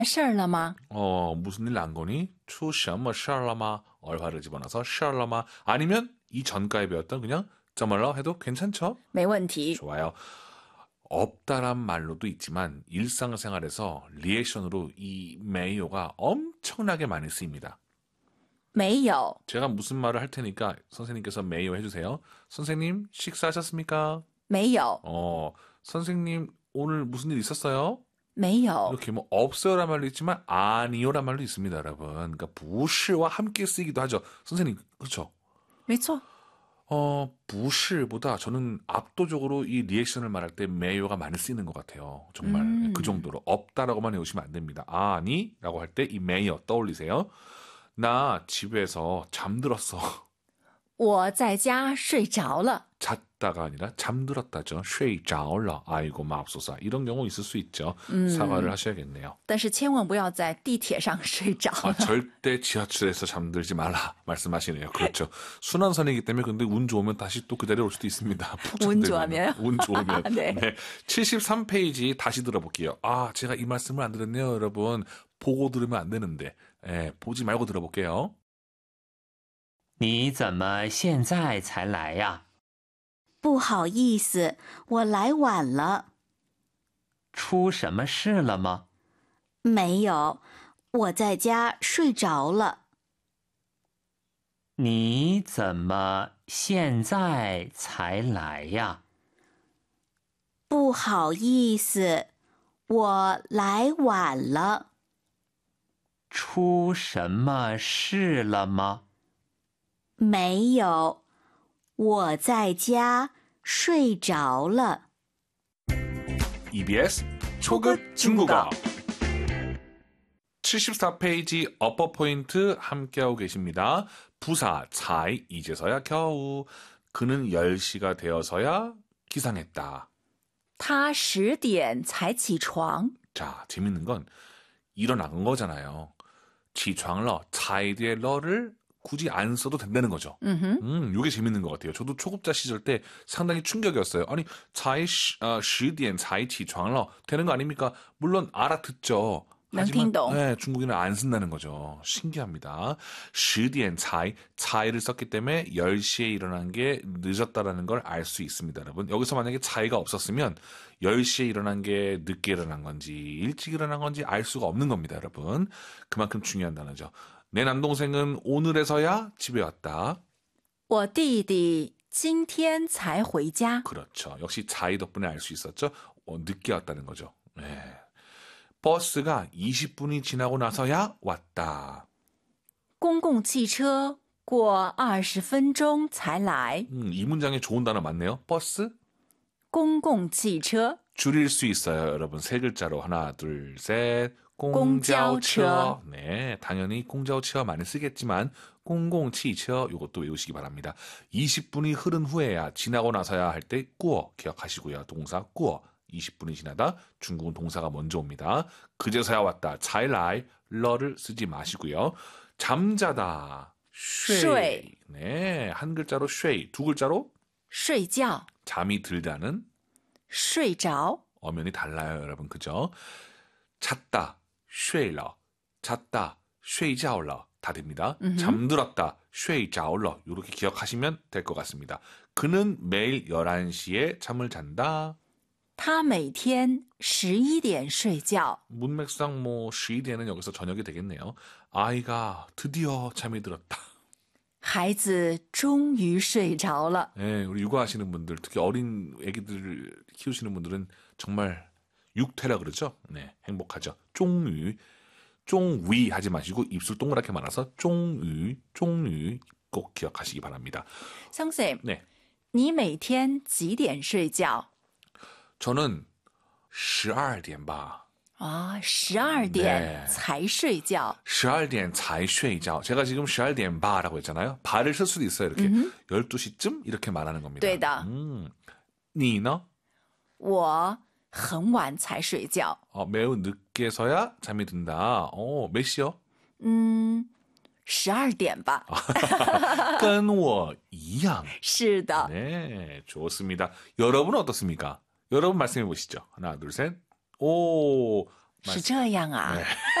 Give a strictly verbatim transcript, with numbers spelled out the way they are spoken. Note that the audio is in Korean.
事儿了吗? 어, 무슨 일 난 거니? 出什么事了吗? 얼화를 집어넣어서 事了吗? 아니면 이 전가에 배웠던 그냥 怎么了 해도 괜찮죠? 没问题. 좋아요. 없다란 말로도 있지만 일상생활에서 리액션으로 이 메요가 엄청나게 많이 쓰입니다. 没有. 제가 무슨 말을 할 테니까 선생님께서 메요 해주세요. 선생님 식사하셨습니까? 没有. 어, 선생님 오늘 무슨 일 있었어요? 没有. 이렇게 뭐 없어요란 말도 있지만 아니요란 말도 있습니다, 여러분. 그러니까 不是와 함께 쓰이기도 하죠. 선생님 그렇죠? 没错. 어, 不是보다 저는 압도적으로 이 리액션을 말할 때 메요가 많이 쓰이는 것 같아요. 정말 음. 그 정도로 없다라고만 외우시면 안 됩니다. 아니라고 할 때 이 메요 떠올리세요. 나 집에서 잠들었어. 我在家睡着了. 잤다가 아니라 잠들었다죠. 睡着了. 아이고 맙소사. 이런 경우 있을 수 있죠. 음. 사과를 하셔야겠네요. 但是千万不要在地铁上睡着. 아, 절대 지하철에서 잠들지 말라 말씀하시네요. 그렇죠. 순환선이기 때문에 근데 운 좋으면 다시 또 그 자리에 올 수도 있습니다. 운 좋으면요? 운 좋으면. 네. 네. 칠십삼 페이지 다시 들어볼게요. 아, 제가 이 말씀을 안 드렸네요, 여러분. 보고 들으면 안 되는데. 예, 보지 말고 들어볼게요. 你怎么现在才来呀? 不好意思，我来晚了。 出什么事了吗? 没有，我在家睡着了。 你怎么现在才来呀? 不好意思，我来晚了。 出什么事了吗? 没有，我在家睡着了。 이비에스 초급 중국어 칠십사 페이지 어퍼 포인트 함께하고 계십니다. 부사 차이 이제서야 겨우 그는 열 시가 되어서야 기상했다. 他十点才起床. 자, 재밌는 건 일어난 거잖아요. 起床了 차이 뒤에 러를 굳이 안 써도 된다는 거죠. 음흠. 음, 이게 재밌는 것 같아요. 저도 초급자 시절 때 상당히 충격이었어요. 아니, 才十点才起床了 되는 거 아닙니까? 물론 알아듣죠. 하지만 네, 중국인은 안 쓴다는 거죠. 신기합니다. 十点才, 차이를 썼기 때문에 열 시에 일어난 게 늦었다라는 걸 알 수 있습니다, 여러분. 여기서 만약에 차이가 없었으면 열 시에 일어난 게 늦게 일어난 건지 일찍 일어난 건지 알 수가 없는 겁니다, 여러분. 그만큼 중요한 단어죠. 내 남동생은 오늘에서야 집에 왔다. 我弟弟今天才回家. 그렇죠. 역시 차이 덕분에 알 수 있었죠. 어, 늦게 왔다는 거죠. 네. 버스가 이십 분이 지나고 나서야 왔다. 公共汽车过二十分钟才来. 음, 이 문장에 좋은 단어 맞네요. 버스? 公共汽车. 줄일 수 있어요, 여러분. 세 글자로 하나, 둘, 셋. 공자오처. 네, 당연히 공자오처 많이 쓰겠지만 공공치처 이것도 외우시기 바랍니다. 이십 분이 흐른 후에야 지나고 나서야 할 때 꾸어 기억하시고요. 동사 꾸어. 이십 분이 지나다 중국은 동사가 먼저 옵니다. 그제서야 왔다. 차이라이 러를 쓰지 마시고요. 잠자다. 쉐이. 네, 한 글자로 쉐이. 두 글자로 睡觉. 잠이 들다는 睡着. 어면이 달라요, 여러분. 그죠? 잤다. 睡了. 잤다. 睡觉了. 다 됩니다. 음흠. 잠들었다. 睡着了. 이렇게 기억하시면 될 것 같습니다. 그는 매일 열한 시에 잠을 잔다. 他每天十一点睡觉. 문맥상 뭐十一点은 여기서 저녁이 되겠네요. 아이가 드디어 잠이 들었다. 孩子终于睡着了. 네, 우리 육아하시는 분들, 특히 어린 아기들 키우시는 분들은 정말 육퇴라 그러죠. 네, 행복하죠. 종유, 종위 하지 마시고 입술 동그랗게 말아서 종유, 종유 꼭 기억하시기 바랍니다. 상쌤, 네, 你每天几点睡觉? 저는 十二点吧. 아, 十二点 네. 才睡觉. 十二点才睡觉. 제가 지금 十二点바라고 했잖아요. 바를 쓸 수도 있어요. 이렇게 음흠. 열두 시쯤 이렇게 말하는 겁니다. 对的. 음, 你呢? 我很晚才睡觉. 어, 매우 늦게서야 잠이 든다. 어, 몇 시요? 嗯，十二点吧. 跟我一样. 是的. 네, 좋습니다. 여러분은 어떻습니까? 여러분 말씀해 보시죠. 하나, 둘, 셋. 오, 是这样啊。 네.